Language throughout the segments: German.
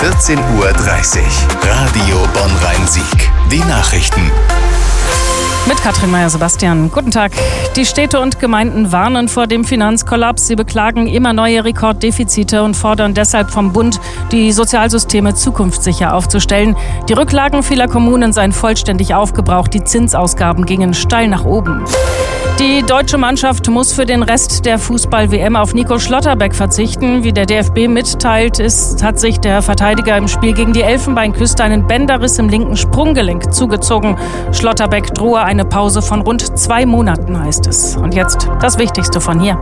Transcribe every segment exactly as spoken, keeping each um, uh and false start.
vierzehn Uhr dreißig. Radio Bonn-Rhein-Sieg. Die Nachrichten. Mit Katrin Meyer-Sebastian. Guten Tag. Die Städte und Gemeinden warnen vor dem Finanzkollaps. Sie beklagen immer neue Rekorddefizite und fordern deshalb vom Bund, die Sozialsysteme zukunftssicher aufzustellen. Die Rücklagen vieler Kommunen seien vollständig aufgebraucht. Die Zinsausgaben gingen steil nach oben. Die deutsche Mannschaft muss für den Rest der Fußball-W M auf Nico Schlotterbeck verzichten. Wie der D F B mitteilt, ist, hat sich der Verteidiger im Spiel gegen die Elfenbeinküste einen Bänderriss im linken Sprunggelenk zugezogen. Schlotterbeck drohe eine Pause von rund zwei Monaten, heißt es. Und jetzt das Wichtigste von hier.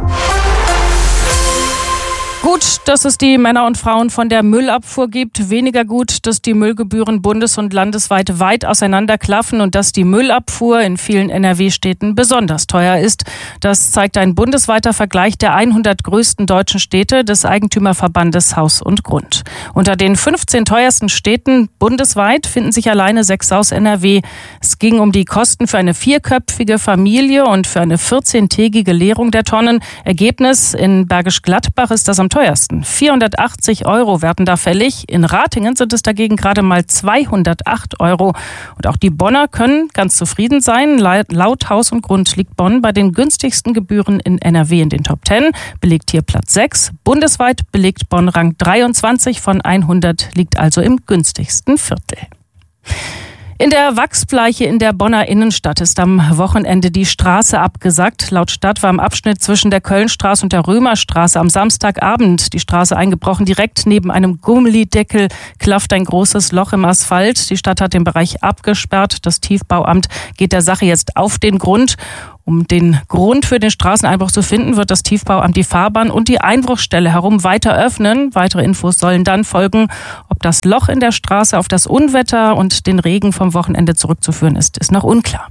Gut, dass es die Männer und Frauen von der Müllabfuhr gibt. Weniger gut, dass die Müllgebühren bundes- und landesweit weit auseinanderklaffen und dass die Müllabfuhr in vielen N R W-Städten besonders teuer ist. Das zeigt ein bundesweiter Vergleich der hundert größten deutschen Städte des Eigentümerverbandes Haus und Grund. Unter den fünfzehn teuersten Städten bundesweit finden sich alleine sechs aus N R W. Es ging um die Kosten für eine vierköpfige Familie und für eine vierzehntägige Leerung der Tonnen. Ergebnis: in Bergisch Gladbach ist das am teuersten. vierhundertachtzig Euro werden da fällig. In Ratingen sind es dagegen gerade mal zweihundertacht Euro. Und auch die Bonner können ganz zufrieden sein. Laut Haus und Grund liegt Bonn bei den günstigsten Gebühren in N R W in den Top zehn, belegt hier Platz sechs. Bundesweit belegt Bonn Rang dreiundzwanzig von hundert, liegt also im günstigsten Viertel. In der Wachsbleiche in der Bonner Innenstadt ist am Wochenende die Straße abgesackt. Laut Stadt war im Abschnitt zwischen der Kölnstraße und der Römerstraße am Samstagabend die Straße eingebrochen. Direkt neben einem Gummideckel klafft ein großes Loch im Asphalt. Die Stadt hat den Bereich abgesperrt. Das Tiefbauamt geht der Sache jetzt auf den Grund. Um den Grund für den Straßeneinbruch zu finden, wird das Tiefbauamt die Fahrbahn und die Einbruchsstelle herum weiter öffnen. Weitere Infos sollen dann folgen. Ob das Loch in der Straße auf das Unwetter und den Regen vom Wochenende zurückzuführen ist, ist noch unklar.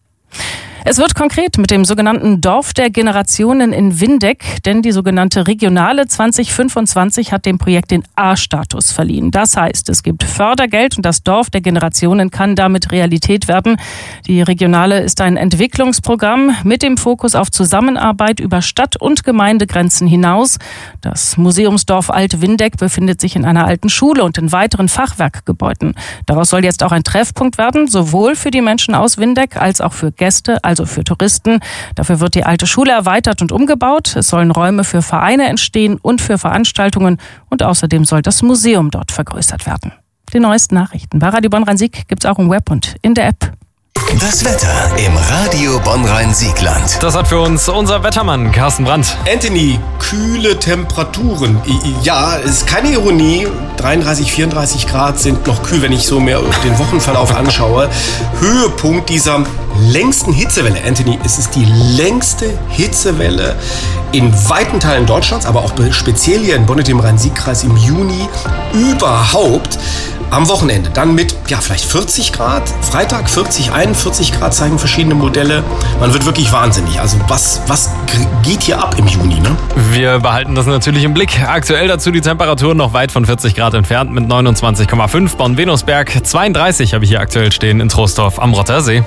Es wird konkret mit dem sogenannten Dorf der Generationen in Windeck, denn die sogenannte Regionale zwanzig fünfundzwanzig hat dem Projekt den A-Status verliehen. Das heißt, es gibt Fördergeld und das Dorf der Generationen kann damit Realität werden. Die Regionale ist ein Entwicklungsprogramm mit dem Fokus auf Zusammenarbeit über Stadt- und Gemeindegrenzen hinaus. Das Museumsdorf Alt-Windeck befindet sich in einer alten Schule und in weiteren Fachwerkgebäuden. Daraus soll jetzt auch ein Treffpunkt werden, sowohl für die Menschen aus Windeck als auch für Gäste, also für Touristen. Dafür wird die alte Schule erweitert und umgebaut. Es sollen Räume für Vereine entstehen und für Veranstaltungen. Und außerdem soll das Museum dort vergrößert werden. Die neuesten Nachrichten bei Radio Bonn-Rhein-Sieg gibt es auch im Web und in der App. Das Wetter im Radio Bonn-Rhein-Siegland. Das hat für uns unser Wettermann Carsten Brandt. Anthony, kühle Temperaturen. Ja, ist keine Ironie. dreiunddreißig, vierunddreißig Grad sind noch kühl, wenn ich so mehr den Wochenverlauf anschaue. Höhepunkt dieser längsten Hitzewelle. Anthony, es ist die längste Hitzewelle in weiten Teilen Deutschlands, aber auch speziell hier in Bonn und dem Rhein-Sieg-Kreis im Juni überhaupt. Am Wochenende dann mit, ja, vielleicht vierzig Grad. Freitag vierzig, einundvierzig Grad zeigen verschiedene Modelle. Man wird wirklich wahnsinnig. Also was, was geht hier ab im Juni, ne? Wir behalten das natürlich im Blick. Aktuell dazu die Temperatur noch weit von vierzig Grad entfernt mit neunundzwanzig Komma fünf. Bonn-Venusberg zweiunddreißig habe ich hier aktuell stehen in Troisdorf am Rottersee.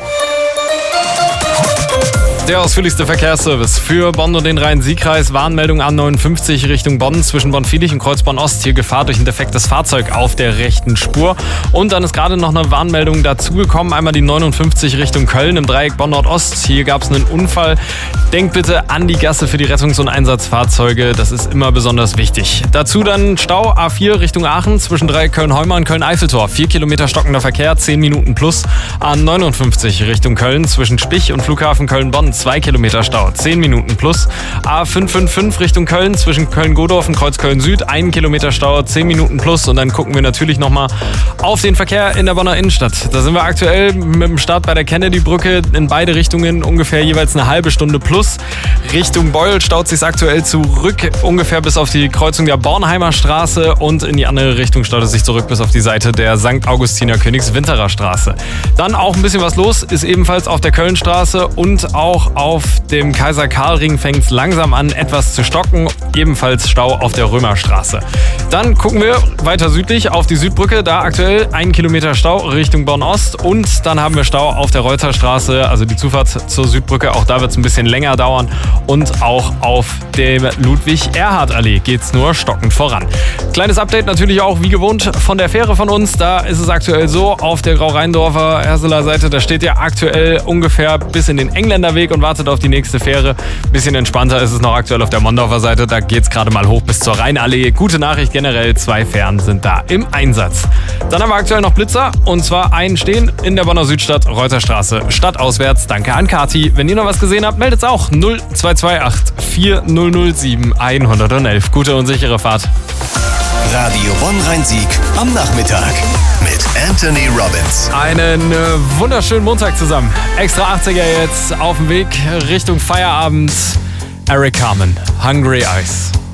Der ausführlichste Verkehrsservice für Bonn und den Rhein-Sieg-Kreis. Warnmeldung A neunundfünfzig Richtung Bonn zwischen Bonn-Viehlich und Kreuzborn-Ost. Hier Gefahr durch ein defektes Fahrzeug auf der rechten Spur. Und dann ist gerade noch eine Warnmeldung dazugekommen. Einmal die neunundfünfzig Richtung Köln im Dreieck Bonn-Nordost. Hier gab es einen Unfall. Denkt bitte an die Gasse für die Rettungs- und Einsatzfahrzeuge. Das ist immer besonders wichtig. Dazu dann Stau A vier Richtung Aachen zwischen Dreieck Köln-Heumer und Köln-Eiffeltor. Vier Kilometer stockender Verkehr, zehn Minuten plus. A neunundfünfzig Richtung Köln zwischen Spich und Flughafen Köln-Bonn. zwei Kilometer Stau, zehn Minuten plus. A fünf fünf fünf Richtung Köln zwischen Köln-Godorf und Kreuzköln Süd, ein Kilometer Stau, zehn Minuten plus. Und dann gucken wir natürlich nochmal auf den Verkehr in der Bonner Innenstadt. Da sind wir aktuell mit dem Start bei der Kennedy-Brücke in beide Richtungen ungefähr jeweils eine halbe Stunde plus. Richtung Beul staut sich aktuell zurück, ungefähr bis auf die Kreuzung der Bornheimer Straße, und in die andere Richtung staut es sich zurück bis auf die Seite der Sankt Augustiner Königswinterer Straße. Dann auch ein bisschen was los ist ebenfalls auf der Kölnstraße und auch Auch auf dem Kaiser-Karl-Ring fängt es langsam an, etwas zu stocken. Ebenfalls Stau auf der Römerstraße. Dann gucken wir weiter südlich auf die Südbrücke. Da aktuell ein Kilometer Stau Richtung Bonn-Ost. Und dann haben wir Stau auf der Reutherstraße, also die Zufahrt zur Südbrücke. Auch da wird es ein bisschen länger dauern. Und auch auf der Ludwig-Erhard-Allee geht es nur stockend voran. Kleines Update natürlich auch wie gewohnt von der Fähre von uns. Da ist es aktuell so, auf der Grau-Rheindorfer Erseler Seite, da steht ja aktuell ungefähr bis in den Engländerweg und wartet auf die nächste Fähre. Bisschen entspannter ist es noch aktuell auf der Mondorfer Seite. Da geht es gerade mal hoch bis zur Rheinallee. Gute Nachricht generell, zwei Fähren sind da im Einsatz. Dann haben wir aktuell noch Blitzer und zwar einen stehen in der Bonner Südstadt, Reuterstraße, stadtauswärts. Danke an Kati. Wenn ihr noch was gesehen habt, meldet es auch. null zwei zwei acht vier null null sieben eins eins eins. Gute und sichere Fahrt. Radio Bonn-Rhein-Sieg am Nachmittag mit Anthony Robbins. Einen äh, wunderschönen Montag zusammen. Extra achtziger jetzt auf dem Weg Richtung Feierabend. Eric Carmen, Hungry Eyes.